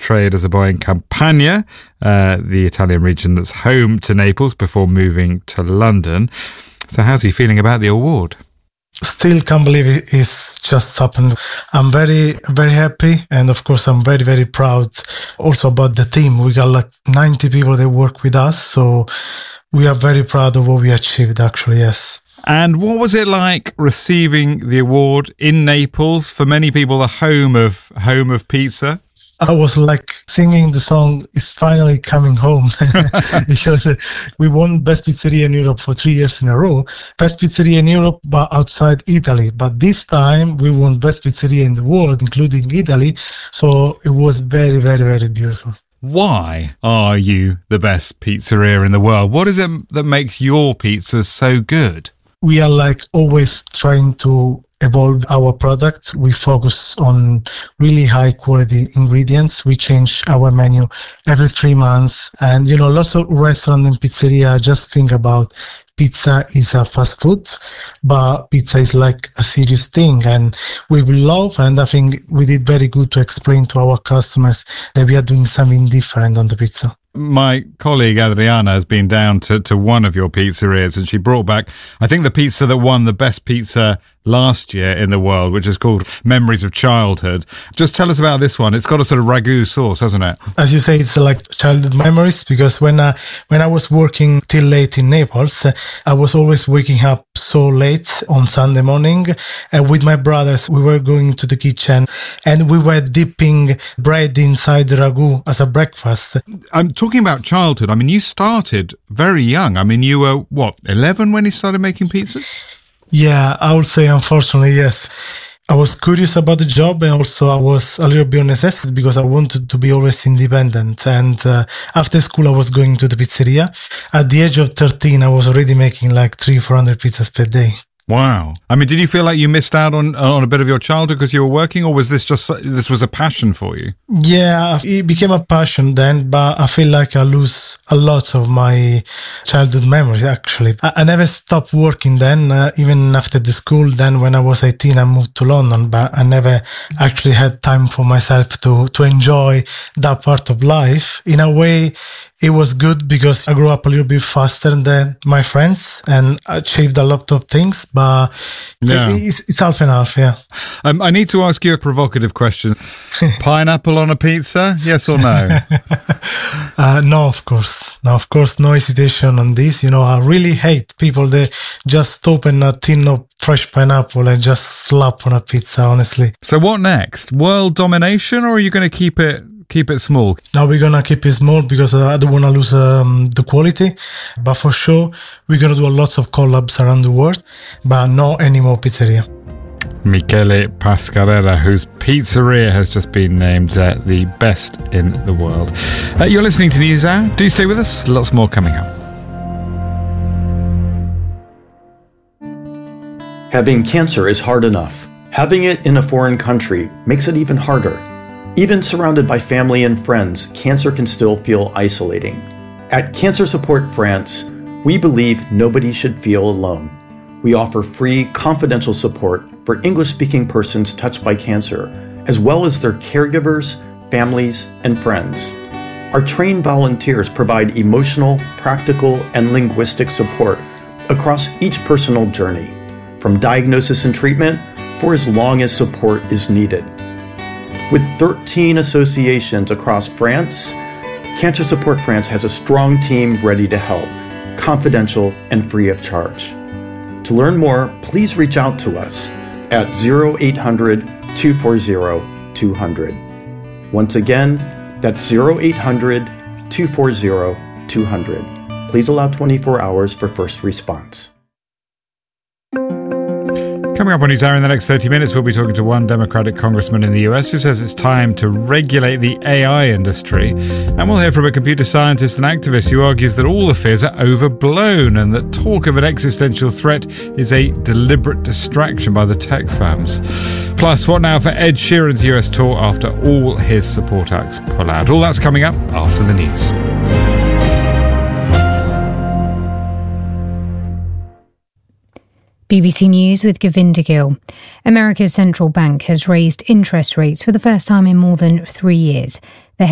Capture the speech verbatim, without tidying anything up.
trade as a boy in Campania, uh, the Italian region that's home to Naples, before moving to London. So how's he feeling about the award? Still can't believe it's just happened. I'm very, very happy. And of course, I'm very, very proud also about the team. We got like ninety people that work with us. So we are very proud of what we achieved, actually, yes. And what was it like receiving the award in Naples? For many people, the home of home of pizza. I was like singing the song "It's Finally Coming Home" because we won Best Pizzeria in Europe for three years in a row. Best Pizzeria in Europe, but outside Italy. But this time we won Best Pizzeria in the world, including Italy. So it was very, very, very beautiful. Why are you the best pizzeria in the world? What is it that makes your pizzas so good? We are like always trying to evolve our products. We focus on really high quality ingredients. We change our menu every three months. And, you know, lots of restaurants and pizzeria just think about pizza is a fast food, but pizza is like a serious thing. And we will love, and I think we did very good to explain to our customers that we are doing something different on the pizza. My colleague Adriana has been down to, to one of your pizzerias, and she brought back, I think, the pizza that won the best pizza last year in the world, which is called Memories of Childhood. Just tell us about this one. It's got a sort of ragu sauce, hasn't it? As you say, it's like childhood memories, because when I, when I was working till late in Naples, I was always waking up so late on Sunday morning. And with my brothers, we were going to the kitchen and we were dipping bread inside the ragu as a breakfast. I'm talking about childhood. I mean, you started very young. I mean, you were, what, eleven when you started making pizzas? Yeah, I would say, unfortunately, yes. I was curious about the job, and also I was a little bit on necessity because I wanted to be always independent. And uh, after school, I was going to the pizzeria. At the age of thirteen, I was already making like three, four hundred pizzas per day. Wow. I mean, did you feel like you missed out on on a bit of your childhood because you were working, or was this just, this was a passion for you? Yeah, it became a passion then, but I feel like I lose a lot of my childhood memories, actually. I, I never stopped working then, uh, even after the school. Then when I was eighteen, I moved to London, but I never actually had time for myself to, to enjoy that part of life. In a way, it was good because I grew up a little bit faster than my friends and achieved a lot of things, but yeah. it's, it's half and half, yeah. Um, I need to ask you a provocative question. Pineapple on a pizza, yes or no? uh, no, of course. No, of course, no hesitation on this. You know, I really hate people that just open a tin of fresh pineapple and just slap on a pizza, honestly. So what next? World domination, or are you going to keep it Keep it small? Now we're gonna keep it small because I don't want to lose um, the quality. But for sure, we're gonna do lots of collabs around the world, but no any more pizzeria. Michele Pascarella, whose pizzeria has just been named uh, the best in the world. Uh, you're listening to NewsHour. Do stay with us. Lots more coming up. Having cancer is hard enough. Having it in a foreign country makes it even harder. Even surrounded by family and friends, cancer can still feel isolating. At Cancer Support France, we believe nobody should feel alone. We offer free, confidential support for English-speaking persons touched by cancer, as well as their caregivers, families, and friends. Our trained volunteers provide emotional, practical, and linguistic support across each personal journey, from diagnosis and treatment for as long as support is needed. With thirteen associations across France, Cancer Support France has a strong team ready to help, confidential and free of charge. To learn more, please reach out to us at zero eight hundred, two four zero, two hundred. Once again, that's zero eight hundred, two four zero, two hundred. Please allow twenty-four hours for first response. Coming up on NewsHour in the next thirty minutes, we'll be talking to one Democratic congressman in the U S who says it's time to regulate the A I industry. And we'll hear from a computer scientist and activist who argues that all the fears are overblown and that talk of an existential threat is a deliberate distraction by the tech firms. Plus, what now for Ed Sheeran's U S tour after all his support acts pull out? All that's coming up after the news. B B C News with Govinda Gill. America's central bank has raised interest rates for the first time in more than three years.